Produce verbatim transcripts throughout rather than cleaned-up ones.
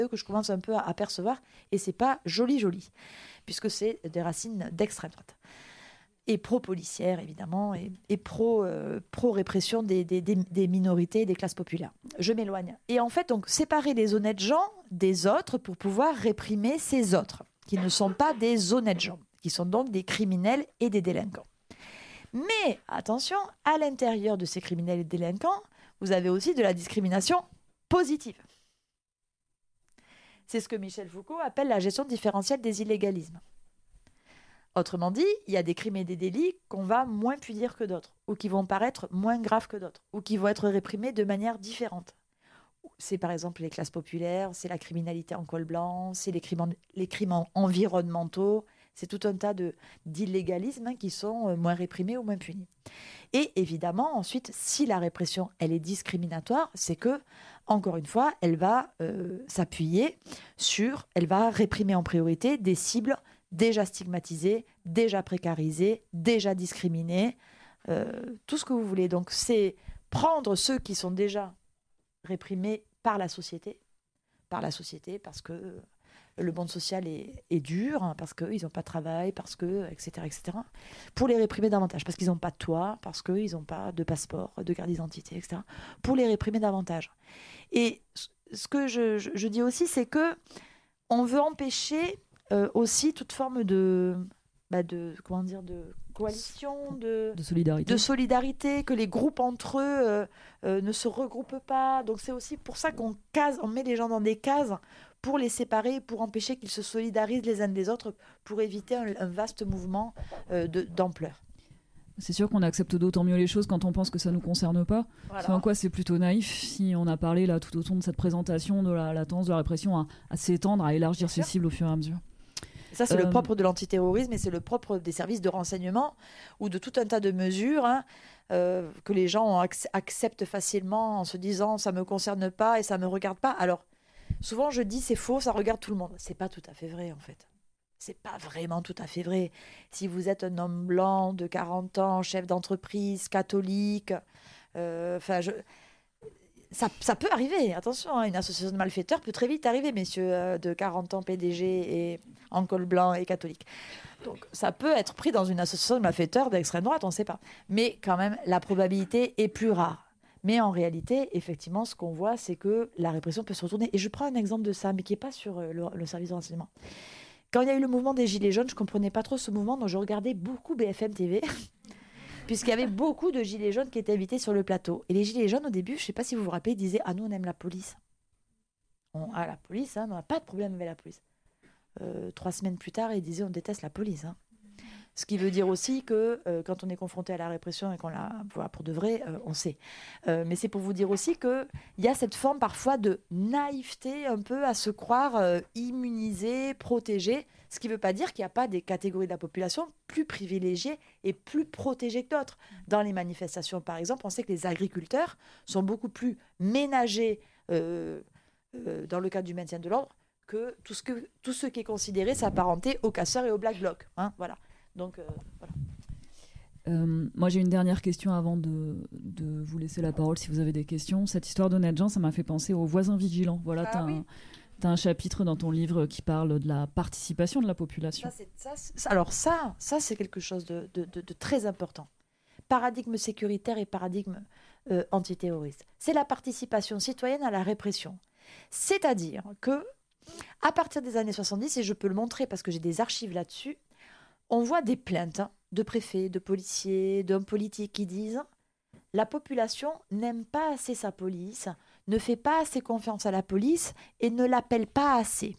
que je commence un peu à apercevoir, et c'est pas joli joli, puisque c'est des racines d'extrême droite. Et pro-policière, évidemment, et, et pro, euh, pro-répression des, des, des, des minorités et des classes populaires. Je m'éloigne. Et en fait, donc, séparer les honnêtes gens des autres pour pouvoir réprimer ces autres, qui ne sont pas des honnêtes gens, qui sont donc des criminels et des délinquants. Mais, attention, à l'intérieur de ces criminels et délinquants, vous avez aussi de la discrimination positive. C'est ce que Michel Foucault appelle la gestion différentielle des illégalismes. Autrement dit, il y a des crimes et des délits qu'on va moins punir que d'autres, ou qui vont paraître moins graves que d'autres, ou qui vont être réprimés de manière différente. C'est par exemple les classes populaires, c'est la criminalité en col blanc, c'est les crimes, en, les crimes en, environnementaux, c'est tout un tas de, d'illégalismes hein, qui sont moins réprimés ou moins punis. Et évidemment, ensuite, si la répression elle est discriminatoire, c'est que, encore une fois, elle va euh, s'appuyer sur, elle va réprimer en priorité des cibles déjà stigmatisés, déjà précarisés, déjà discriminés, euh, tout ce que vous voulez. Donc, c'est prendre ceux qui sont déjà réprimés par la société, par la société, parce que le monde social est, est dur, hein, parce qu'ils n'ont pas de travail, parce que, et cetera, et cetera, pour les réprimer davantage, parce qu'ils n'ont pas de toit, parce qu'ils n'ont pas de passeport, de carte d'identité, et cetera, pour les réprimer davantage. Et ce que je, je, je dis aussi, c'est que on veut empêcher Euh, aussi toute forme de, bah de, comment dire, de coalition, de, de, solidarité. de solidarité, que les groupes entre eux euh, euh, ne se regroupent pas. Donc c'est aussi pour ça qu'on case, on met les gens dans des cases pour les séparer, pour empêcher qu'ils se solidarisent les uns des autres, pour éviter un, un vaste mouvement euh, de, d'ampleur. C'est sûr qu'on accepte d'autant mieux les choses quand on pense que ça ne nous concerne pas. Voilà. C'est en quoi c'est plutôt naïf si on a parlé là tout au long de cette présentation de la, la tendance de la répression à, à s'étendre, à élargir ses cibles au fur et à mesure. Ça, c'est euh... le propre de l'antiterrorisme et c'est le propre des services de renseignement ou de tout un tas de mesures hein, euh, que les gens ac- acceptent facilement en se disant « ça ne me concerne pas et ça ne me regarde pas ». Alors, souvent, je dis « c'est faux, ça regarde tout le monde ». Ce n'est pas tout à fait vrai, en fait. Ce n'est pas vraiment tout à fait vrai. Si vous êtes un homme blanc de quarante ans, chef d'entreprise, catholique, euh, enfin, je... Ça, ça peut arriver, attention, hein, une association de malfaiteurs peut très vite arriver, messieurs euh, de quarante ans, P D G et en col blanc et catholique. Donc ça peut être pris dans une association de malfaiteurs d'extrême droite, on ne sait pas. Mais quand même, la probabilité est plus rare. Mais en réalité, effectivement, ce qu'on voit, c'est que la répression peut se retourner. Et je prends un exemple de ça, mais qui n'est pas sur euh, le, le service de renseignement. Quand il y a eu le mouvement des Gilets jaunes, je ne comprenais pas trop ce mouvement, donc je regardais beaucoup B F M T V. Puisqu'il y avait beaucoup de gilets jaunes qui étaient invités sur le plateau. Et les gilets jaunes, au début, je ne sais pas si vous vous rappelez, ils disaient « Ah, nous, on aime la police. On a la police, hein, on n'a pas de problème avec la police. Euh, » Trois semaines plus tard, ils disaient « On déteste la police. Hein. » Ce qui veut dire aussi que euh, quand on est confronté à la répression et qu'on la voit pour de vrai, euh, on sait. Euh, mais c'est pour vous dire aussi qu'il y a cette forme parfois de naïveté un peu à se croire euh, immunisé, protégé. Ce qui ne veut pas dire qu'il n'y a pas des catégories de la population plus privilégiées et plus protégées que d'autres. Dans les manifestations, par exemple, on sait que les agriculteurs sont beaucoup plus ménagés euh, euh, dans le cadre du maintien de l'ordre que tout ce, que, tout ce qui est considéré s'apparenter aux casseurs et aux Black Blocs. Hein, voilà. Donc, euh, voilà. Euh, moi, j'ai une dernière question avant de, de vous laisser la parole si vous avez des questions. Cette histoire d'honnêtes gens, ça m'a fait penser aux voisins vigilants. Voilà, ah, t'as oui. un... Tu as un chapitre dans ton livre qui parle de la participation de la population. Ça, c'est, ça, c'est, alors ça, ça, c'est quelque chose de, de, de, de très important. Paradigme sécuritaire et paradigme euh, antiterroriste. C'est la participation citoyenne à la répression. C'est-à-dire que, à partir des années soixante-dix, et je peux le montrer parce que j'ai des archives là-dessus, on voit des plaintes de préfets, de policiers, d'hommes politiques qui disent « La population n'aime pas assez sa police », ne fait pas assez confiance à la police et ne l'appelle pas assez.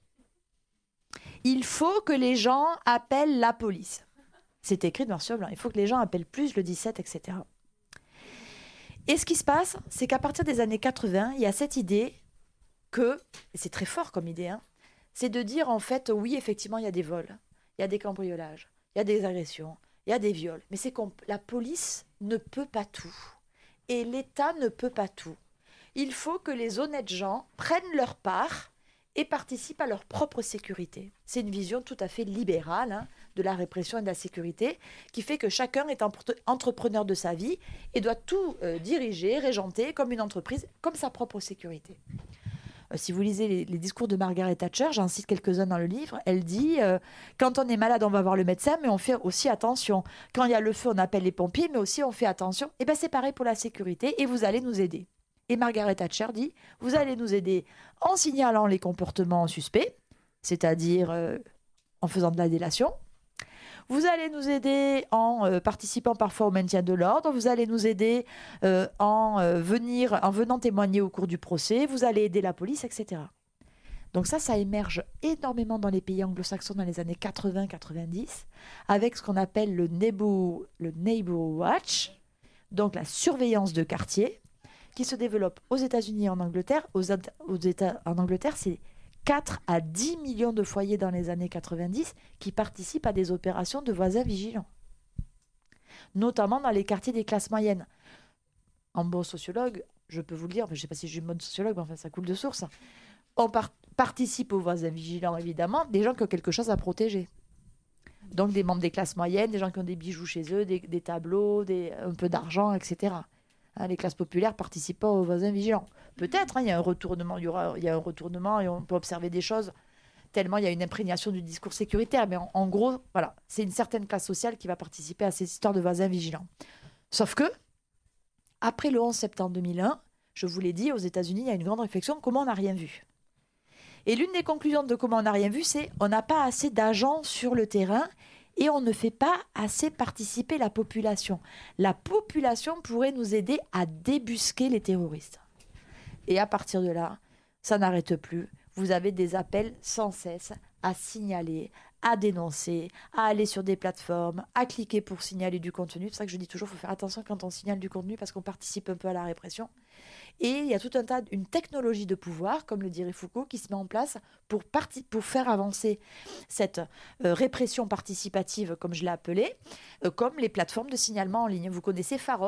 Il faut que les gens appellent la police. C'est écrit noir sur blanc. Il faut que les gens appellent plus le dix-sept, et cetera. Et ce qui se passe, c'est qu'à partir des années quatre-vingts, il y a cette idée que, et c'est très fort comme idée, hein, c'est de dire en fait, oui, effectivement, il y a des vols, il y a des cambriolages, il y a des agressions, il y a des viols. Mais c'est que la police ne peut pas tout. Et l'État ne peut pas tout. Il faut que les honnêtes gens prennent leur part et participent à leur propre sécurité. C'est une vision tout à fait libérale hein, de la répression et de la sécurité qui fait que chacun est entrepreneur de sa vie et doit tout euh, diriger, régenter comme une entreprise, comme sa propre sécurité. Euh, si vous lisez les, les discours de Margaret Thatcher, j'en cite quelques-uns dans le livre, elle dit euh, quand on est malade, on va voir le médecin, mais on fait aussi attention. Quand il y a le feu, on appelle les pompiers, mais aussi on fait attention. Et bien c'est pareil pour la sécurité, et vous allez nous aider. Et Margaret Thatcher dit, vous allez nous aider en signalant les comportements suspects, c'est-à-dire euh, en faisant de la délation. Vous allez nous aider en euh, participant parfois au maintien de l'ordre. Vous allez nous aider euh, en, euh, venir, en venant témoigner au cours du procès. Vous allez aider la police, et cetera. Donc ça, ça émerge énormément dans les pays anglo-saxons dans les années quatre-vingts quatre-vingt-dix, avec ce qu'on appelle le neighbor, le neighbor watch, donc la surveillance de quartier, qui se développe aux États-Unis et en Angleterre. Aux, aux États, en Angleterre, c'est quatre à dix millions de foyers dans les années quatre-vingt-dix qui participent à des opérations de voisins vigilants, notamment dans les quartiers des classes moyennes. En bon sociologue, je peux vous le dire, je ne sais pas si je suis une bonne sociologue, mais enfin ça coule de source. On par- participe aux voisins vigilants, évidemment, des gens qui ont quelque chose à protéger. Donc des membres des classes moyennes, des gens qui ont des bijoux chez eux, des, des tableaux, des, un peu d'argent, et cetera. Hein, les classes populaires participent pas aux voisins vigilants. Peut-être, hein, il y a un retournement, il y aura, il y a un retournement et on peut observer des choses tellement il y a une imprégnation du discours sécuritaire. Mais en, en gros, voilà, c'est une certaine classe sociale qui va participer à ces histoires de voisins vigilants. Sauf que, après le onze septembre deux mille un, je vous l'ai dit, aux États-Unis, il y a une grande réflexion, comment on n'a rien vu. Et l'une des conclusions de comment on n'a rien vu, c'est on n'a pas assez d'agents sur le terrain et on ne fait pas assez participer la population. La population pourrait nous aider à débusquer les terroristes. Et à partir de là, ça n'arrête plus. Vous avez des appels sans cesse à signaler, à dénoncer, à aller sur des plateformes, à cliquer pour signaler du contenu. C'est pour ça que je dis toujours, il faut faire attention quand on signale du contenu parce qu'on participe un peu à la répression. Et il y a tout un tas, une technologie de pouvoir, comme le dirait Foucault, qui se met en place pour, parti, pour faire avancer cette euh, répression participative, comme je l'ai appelée, euh, comme les plateformes de signalement en ligne. Vous connaissez Pharos ?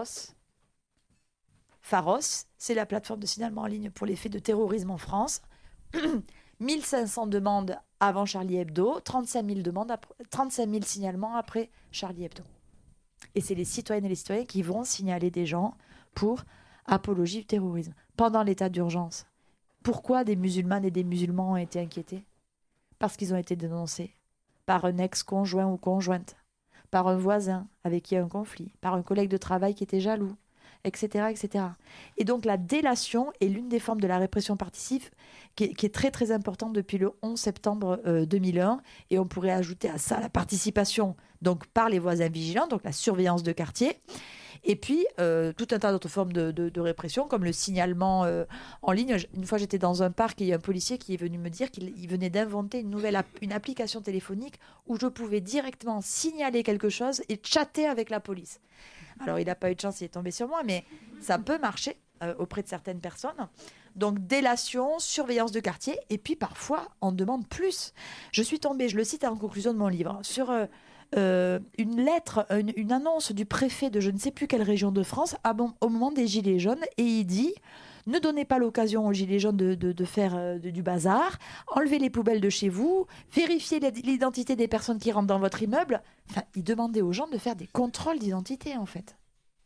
Pharos, c'est la plateforme de signalement en ligne pour les faits de terrorisme en France. mille cinq cents demandes avant Charlie Hebdo, trente-cinq mille, demandes après, trente-cinq mille signalements après Charlie Hebdo. Et c'est les citoyennes et les citoyens qui vont signaler des gens pour apologie du terrorisme, pendant l'état d'urgence. Pourquoi des musulmanes et des musulmans ont été inquiétés ? Parce qu'ils ont été dénoncés par un ex-conjoint ou conjointe, par un voisin avec qui il y a un conflit, par un collègue de travail qui était jaloux, et cetera, et cetera. Et donc la délation est l'une des formes de la répression participative qui est, qui est très très importante depuis le onze septembre euh, deux mille un. Et on pourrait ajouter à ça la participation donc, par les voisins vigilants, donc la surveillance de quartier. Et puis, euh, tout un tas d'autres formes de, de, de répression, comme le signalement euh, en ligne. Une fois, j'étais dans un parc et il y a un policier qui est venu me dire qu'il il venait d'inventer une nouvelle app, une application téléphonique où je pouvais directement signaler quelque chose et chatter avec la police. Alors, il n'a pas eu de chance, il est tombé sur moi, mais ça peut marcher euh, auprès de certaines personnes. Donc, délation, surveillance de quartier, et puis parfois, on demande plus. Je suis tombée, je le cite en conclusion de mon livre, sur... Euh, Euh, une lettre, une, une annonce du préfet de je ne sais plus quelle région de France à bon, au moment des Gilets jaunes, et il dit ne donnez pas l'occasion aux Gilets jaunes de, de, de faire euh, de, du bazar, enlevez les poubelles de chez vous, vérifiez l'identité des personnes qui rentrent dans votre immeuble. Enfin, il demandait aux gens de faire des contrôles d'identité en fait.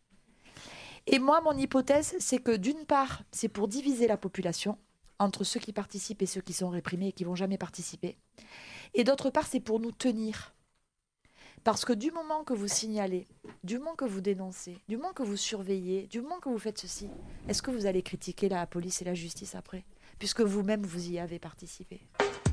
Et moi, mon hypothèse, c'est que d'une part, c'est pour diviser la population entre ceux qui participent et ceux qui sont réprimés et qui vont jamais participer. Et d'autre part, c'est pour nous tenir. Parce que du moment que vous signalez, du moment que vous dénoncez, du moment que vous surveillez, du moment que vous faites ceci, est-ce que vous allez critiquer la police et la justice après ? Puisque vous-même, vous y avez participé.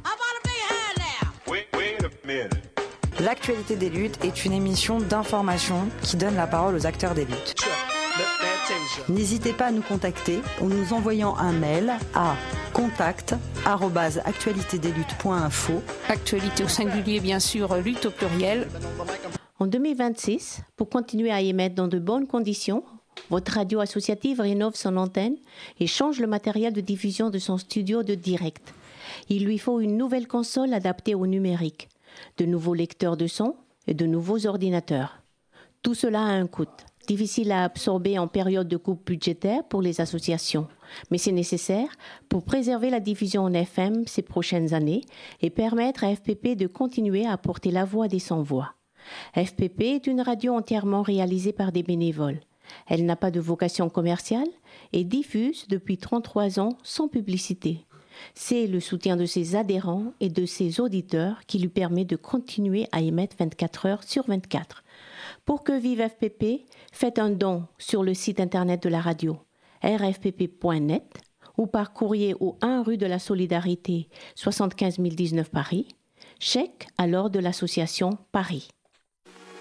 L'actualité des luttes est une émission d'information qui donne la parole aux acteurs des luttes. N'hésitez pas à nous contacter en nous envoyant un mail à contact arobase actualité des luttes point info. Actualité au singulier, bien sûr, lutte au pluriel. En deux mille vingt-six, pour continuer à émettre dans de bonnes conditions, votre radio associative rénove son antenne et change le matériel de diffusion de son studio de direct. Il lui faut une nouvelle console adaptée au numérique, de nouveaux lecteurs de son et de nouveaux ordinateurs. Tout cela a un coût. Difficile à absorber en période de coupe budgétaire pour les associations, mais c'est nécessaire pour préserver la diffusion en F M ces prochaines années et permettre à F P P de continuer à porter la voix des sans-voix. F P P est une radio entièrement réalisée par des bénévoles. Elle n'a pas de vocation commerciale et diffuse depuis trente-trois ans sans publicité. C'est le soutien de ses adhérents et de ses auditeurs qui lui permet de continuer à émettre vingt-quatre heures sur vingt-quatre. Pour que vive F P P, faites un don sur le site internet de la radio r f p p point net ou par courrier au un rue de la Solidarité, soixante-quinze mille dix-neuf Paris, chèque à l'ordre de l'association Paris.